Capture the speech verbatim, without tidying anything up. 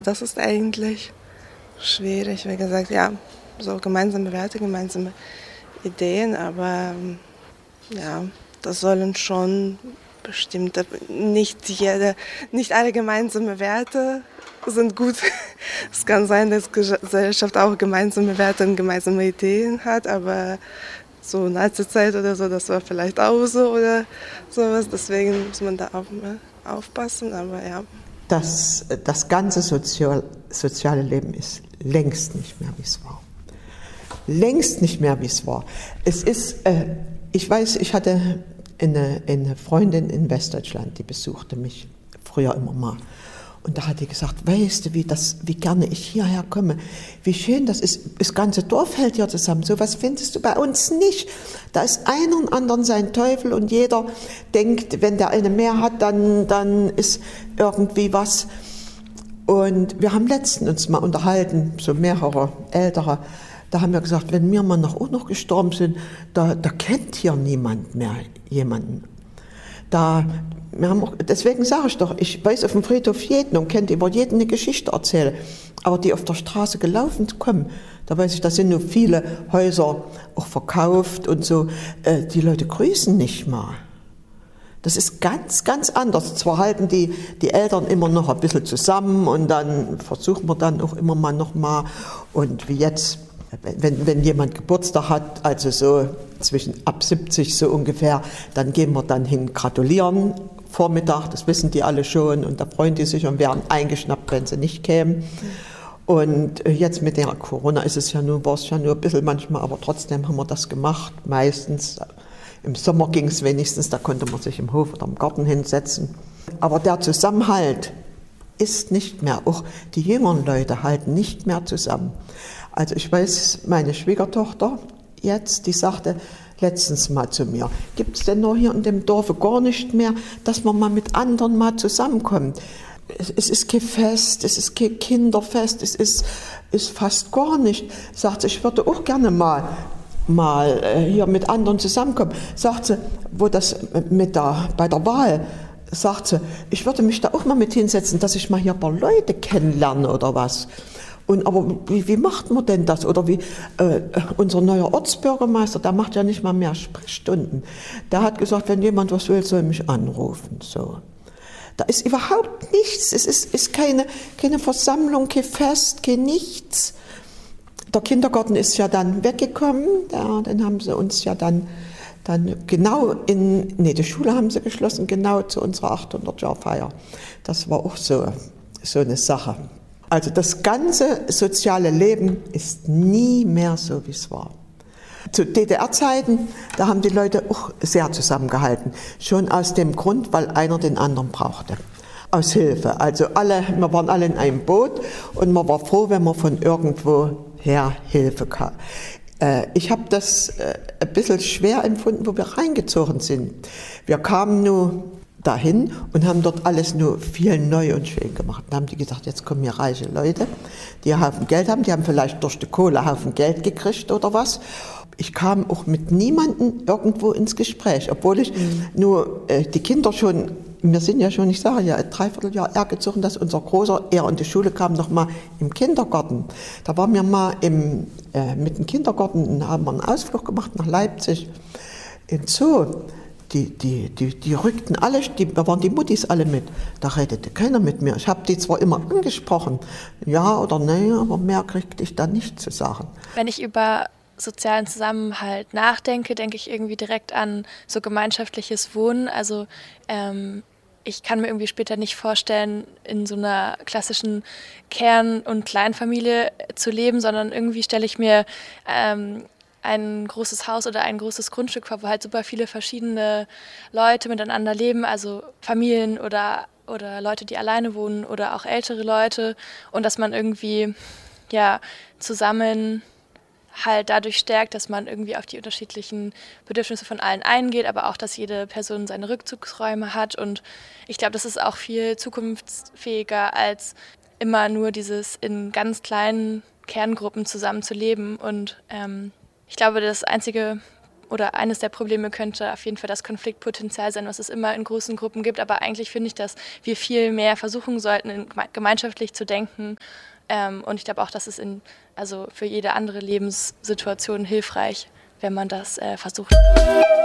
Das ist eigentlich schwierig, wie gesagt, ja, so gemeinsame Werte, gemeinsame Ideen, aber ja, das sollen schon bestimmte, nicht jede, nicht alle gemeinsame Werte sind gut. Es kann sein, dass die Gesellschaft auch gemeinsame Werte und gemeinsame Ideen hat, aber so Nazi-Zeit oder so, das war vielleicht auch so oder sowas, deswegen muss man da auch mal aufpassen, aber ja. Das, das ganze Sozial, soziale Leben ist längst nicht mehr, wie es war. Längst nicht mehr, wie es war. Es ist, äh, ich weiß, ich hatte eine, eine Freundin in Westdeutschland, die besuchte mich früher immer mal. Und da hat die gesagt, weißt du, wie, das, wie gerne ich hierher komme, wie schön das ist, das ganze Dorf hält hier zusammen, so was findest du bei uns nicht. Da ist einer und anderen sein Teufel und jeder denkt, wenn der eine mehr hat, dann, dann ist irgendwie was. Und wir haben letztens uns mal unterhalten, so mehrere Ältere, da haben wir gesagt, wenn wir mal noch, auch noch gestorben sind, da, da kennt hier niemand mehr jemanden. Da, wir haben auch, deswegen sage ich doch, ich weiß auf dem Friedhof jeden und kennt über jeden eine Geschichte erzählen. Aber die auf der Straße gelaufen kommen, da weiß ich, da sind nur viele Häuser auch verkauft und so. Äh, die Leute grüßen nicht mal. Das ist ganz, ganz anders. Zwar halten die, die Eltern immer noch ein bisschen zusammen und dann versuchen wir dann auch immer mal noch mal. Und wie jetzt, wenn, wenn jemand Geburtstag hat, also so zwischen ab siebzig so ungefähr, dann gehen wir dann hin gratulieren, Vormittag, das wissen die alle schon und da freuen die sich und werden eingeschnappt, wenn sie nicht kämen. Und jetzt mit der Corona ist es ja nur, war es ja nur ein bisschen manchmal, aber trotzdem haben wir das gemacht, meistens. Im Sommer ging es wenigstens, da konnte man sich im Hof oder im Garten hinsetzen. Aber der Zusammenhalt ist nicht mehr, auch die jüngeren Leute halten nicht mehr zusammen. Also ich weiß, meine Schwiegertochter jetzt, die sagte letztens mal zu mir, gibt es denn noch hier in dem Dorf gar nicht mehr, dass man mal mit anderen mal zusammenkommt? Es, es ist kein Fest, es ist kein Kinderfest, es ist, ist fast gar nicht. Sagt sie, ich würde auch gerne mal, mal hier mit anderen zusammenkommen. Sagt sie, wo das mit der, bei der Wahl, sagt sie, ich würde mich da auch mal mit hinsetzen, dass ich mal hier ein paar Leute kennenlerne oder was. Und aber wie, wie macht man denn das? Oder wie äh, unser neuer Ortsbürgermeister, der macht ja nicht mal mehr Sprechstunden. Der hat gesagt, wenn jemand was will, soll mich anrufen. So. Da ist überhaupt nichts. Es ist, ist keine, keine Versammlung, kein Fest, kein nichts. Der Kindergarten ist ja dann weggekommen. Ja, den haben sie uns ja dann, dann genau in, nee, die Schule haben sie geschlossen, genau zu unserer achthundert-Jahr-Feier. Das war auch so, so eine Sache. Also das ganze soziale Leben ist nie mehr so, wie es war. Zu D D R-Zeiten, da haben die Leute auch sehr zusammengehalten. Schon aus dem Grund, weil einer den anderen brauchte. Aus Hilfe. Also alle, wir waren alle in einem Boot und man war froh, wenn man von irgendwo her Hilfe kam. Ich habe das ein bisschen schwer empfunden, wo wir reingezogen sind. Wir kamen nur dahin und haben dort alles nur viel neu und schön gemacht. Dann haben die gesagt, jetzt kommen hier reiche Leute, die einen Haufen Geld haben, die haben vielleicht durch die Kohle einen Haufen Geld gekriegt oder was. Ich kam auch mit niemandem irgendwo ins Gespräch, obwohl ich mhm. nur äh, die Kinder schon, wir sind ja schon, ich sage ja, ein Dreivierteljahr hergezogen, dass unser Großer eher in die Schule kam, noch mal im Kindergarten. Da waren wir mal im, äh, mit dem Kindergarten und haben wir einen Ausflug gemacht nach Leipzig in Zoo. Die, die, die, die rückten alle, die, da waren die Muttis alle mit. Da redete keiner mit mir. Ich habe die zwar immer angesprochen, ja oder nein, aber mehr kriegte ich da nicht zu sagen. Wenn ich über sozialen Zusammenhalt nachdenke, denke ich irgendwie direkt an so gemeinschaftliches Wohnen. Also ähm, ich kann mir irgendwie später nicht vorstellen, in so einer klassischen Kern- und Kleinfamilie zu leben, sondern irgendwie stelle ich mir ähm, ein großes Haus oder ein großes Grundstück vor, wo halt super viele verschiedene Leute miteinander leben, also Familien oder, oder Leute, die alleine wohnen oder auch ältere Leute und dass man irgendwie ja, zusammen halt dadurch stärkt, dass man irgendwie auf die unterschiedlichen Bedürfnisse von allen eingeht, aber auch, dass jede Person seine Rückzugsräume hat und ich glaube, das ist auch viel zukunftsfähiger als immer nur dieses in ganz kleinen Kerngruppen zusammen zu leben und ähm, ich glaube, das einzige oder eines der Probleme könnte auf jeden Fall das Konfliktpotenzial sein, was es immer in großen Gruppen gibt. Aber eigentlich finde ich, dass wir viel mehr versuchen sollten, gemeinschaftlich zu denken. Ähm, und ich glaube auch, dass es in, also für jede andere Lebenssituation hilfreich, wenn man das äh, versucht.